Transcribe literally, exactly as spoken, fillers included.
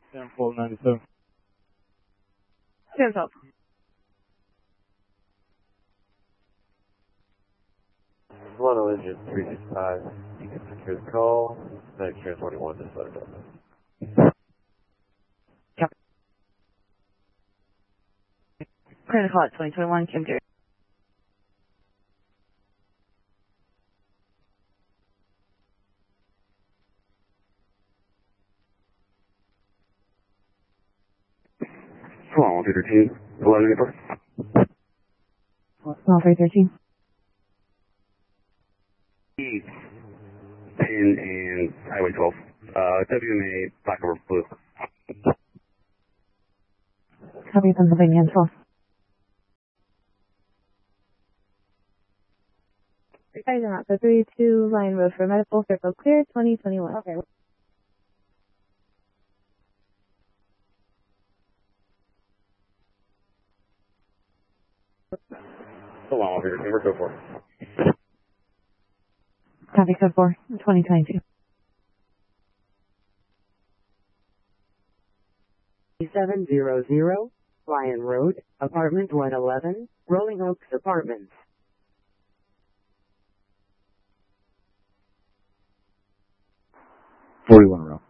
ten four ninety-seven. Hands up. One engine three six five. You can secure the call. Next transporting one to Southern Delta. Copy. Credit call at twenty twenty-one, Kim Jerry. Come on, one two three two. eleven April. Small three thirteen. East. Pin and Highway twelve. Uh, W M A, Black over Blue. Copy, Pennsylvania, and twelve. Guys, I'm out. So three two Line Road for medical circle clear twenty twenty-one. Okay. Hold on, one two three two. We're go for it. Copy, code four, twenty twenty-two. seven zero zero, Lion Road, apartment one eleven, Rolling Oaks Apartments. forty-one row.